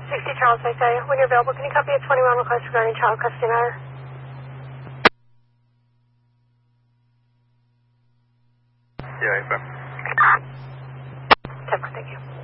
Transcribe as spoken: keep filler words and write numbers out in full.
sixty Charles Visalia. When you're available, can you copy a twenty-one request regarding child custody matter? Yeah, I ten, thank you.